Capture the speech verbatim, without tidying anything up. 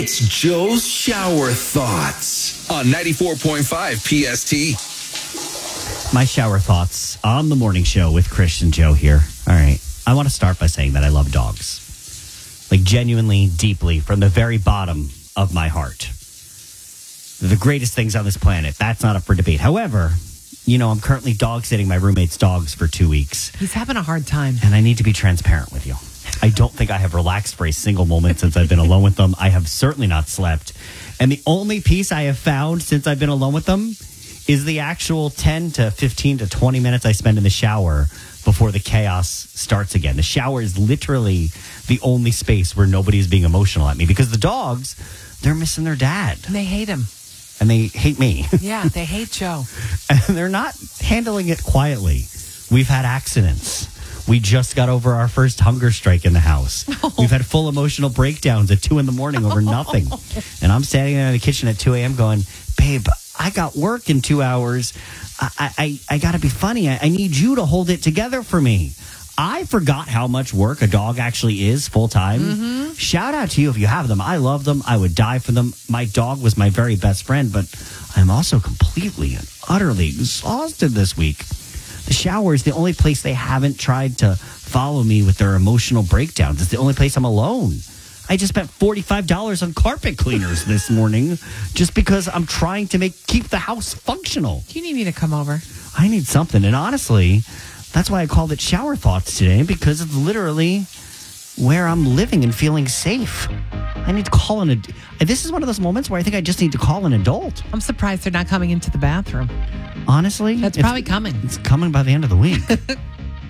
It's Joe's Shower Thoughts on ninety-four point five P S T. My shower thoughts on the morning show with Chris and Joe here. All right. I want to start by saying that I love dogs. Like genuinely, deeply, from the very bottom of my heart. They're the greatest things on this planet. That's not up for debate. However, you know, I'm currently dog sitting my roommate's dogs for two weeks. He's having a hard time. And I need to be transparent with you. I don't think I have relaxed for a single moment since I've been alone with them. I have certainly not slept. And the only peace I have found since I've been alone with them is the actual ten to fifteen to twenty minutes I spend in the shower before the chaos starts again. The shower is literally the only space where nobody's being emotional at me because the dogs, they're missing their dad. And they hate him. And they hate me. Yeah, they hate Joe. And they're not handling it quietly. We've had accidents. We just got over our first hunger strike in the house. Oh. We've had full emotional breakdowns at two in the morning over nothing. And I'm standing there in the kitchen at two a.m. going, babe, I got work in two hours. I I, I got to be funny. I, I need you to hold it together for me. I forgot how much work a dog actually is full time. Mm-hmm. Shout out to you if you have them. I love them. I would die for them. My dog was my very best friend, but I'm also completely and utterly exhausted this week. The shower is the only place they haven't tried to follow me with their emotional breakdowns. It's the only place I'm alone. I just spent forty-five dollars on carpet cleaners this morning just because I'm trying to make keep the house functional. Do you need me to come over? I need something. And honestly, that's why I called it Shower Thoughts today, because it's literally where I'm living and feeling safe. I need to call an ad- This is one of those moments where I think I just need to call an adult. I'm surprised they're not coming into the bathroom. Honestly, That's probably coming. It's coming by the end of the week.